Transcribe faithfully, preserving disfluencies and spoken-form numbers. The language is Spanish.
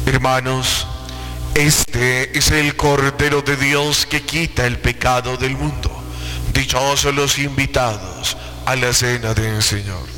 Hermanos, este es el Cordero de Dios que quita el pecado del mundo. Dichosos los invitados a la cena del Señor.